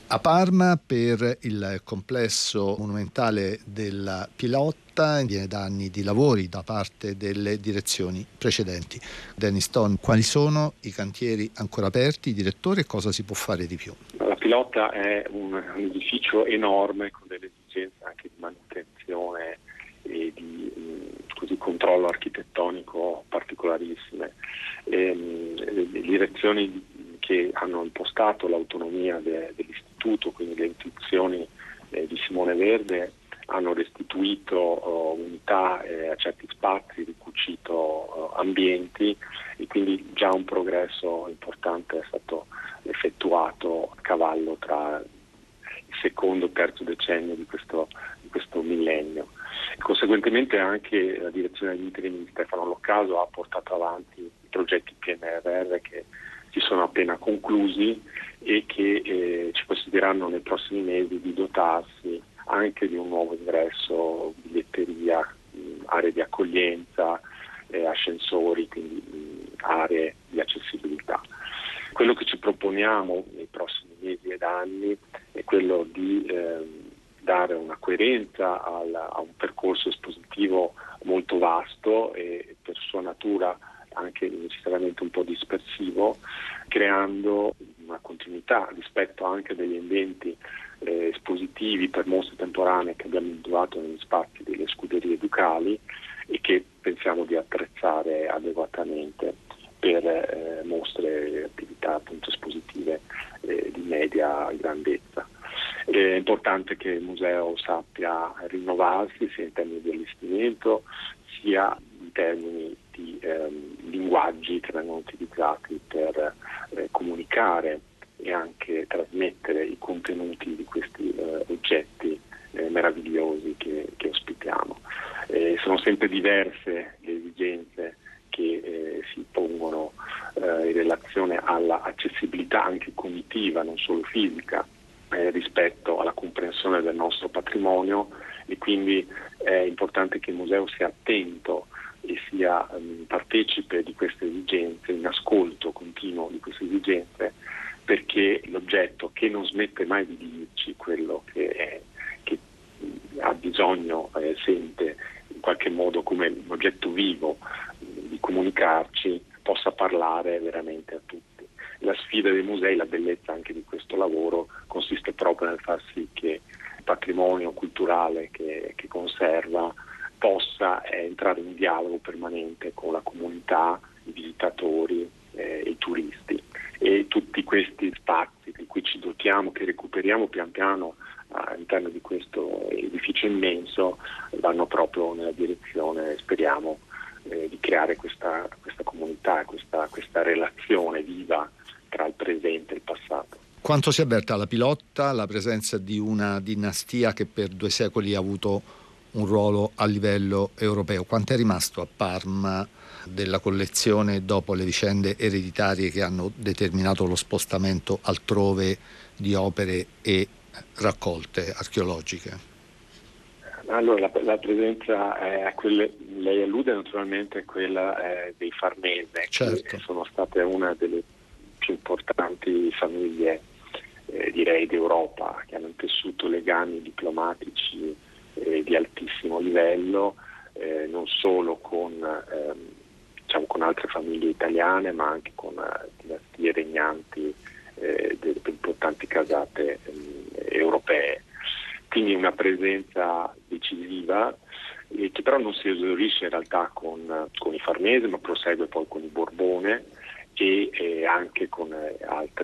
A Parma, per il complesso monumentale della Pilotta, viene da anni di lavori da parte delle direzioni precedenti. Danny Stone, quali sono i cantieri ancora aperti, direttore, e cosa si può fare di più? La Pilotta è un edificio enorme con delle esigenze anche di manutenzione e di controllo architettonico particolarissime. Le direzioni che hanno impostato l'autonomia dell'istituto, quindi le intuizioni di Simone Verde, hanno restituito unità a certi spazi, ricucito ambienti, e quindi già un progresso importante è stato effettuato a cavallo tra il secondo e terzo decennio di questo millennio. Conseguentemente anche la direzione degli interini di Stefano Loccaso ha portato avanti i progetti PNRR che si sono appena conclusi e che ci consentiranno nei prossimi mesi di dotarsi anche di un nuovo ingresso, biglietteria, aree di accoglienza, ascensori, quindi aree di accessibilità. Quello che ci proponiamo nei prossimi mesi ed anni è quello di dare una coerenza a un percorso espositivo molto vasto e per sua natura anche necessariamente un po' dispersivo, creando una continuità rispetto anche degli ambienti espositivi per mostre temporanee che abbiamo individuato negli spazi delle scuderie ducali e che pensiamo di attrezzare adeguatamente per mostre e attività appunto espositive di media grandezza. È importante che il museo sappia rinnovarsi sia in termini di allestimento sia in termini di linguaggi che vengono utilizzati per comunicare e anche trasmettere i contenuti di questi oggetti meravigliosi che ospitiamo. Sono sempre diverse le esigenze che si pongono in relazione all'accessibilità anche cognitiva, non solo fisica, rispetto alla comprensione del nostro patrimonio, e quindi è importante che il museo sia attento e sia partecipe di queste esigenze, in ascolto continuo di queste esigenze, perché l'oggetto che non smette mai di dirci quello che ha bisogno, sente in qualche modo come un oggetto vivo di comunicarci, possa parlare veramente a tutti. La sfida dei musei, la bellezza anche di questo lavoro, consiste proprio nel far sì che il patrimonio culturale che conserva possa entrare in dialogo permanente con la comunità, i visitatori, i turisti, e tutti questi spazi di cui ci dotiamo, che recuperiamo pian piano all'interno di questo edificio immenso, vanno proprio nella direzione, speriamo, di creare questa comunità, questa relazione viva tra il presente e il passato. Quanto si avverte alla Pilotta la presenza di una dinastia che per 2 secoli ha avuto un ruolo a livello europeo? Quanto è rimasto a Parma della collezione dopo le vicende ereditarie che hanno determinato lo spostamento altrove di opere e raccolte archeologiche? Allora, la presenza a quelle, lei allude naturalmente a quella dei Farnese, certo, che sono state una delle più importanti famiglie direi d'Europa, che hanno intessuto legami diplomatici di altissimo livello, non solo con altre famiglie italiane, ma anche con dinastie regnanti delle più importanti casate europee. Quindi una presenza decisiva che però non si esaurisce in realtà con i Farnese, ma prosegue poi con i Borbone e anche con altre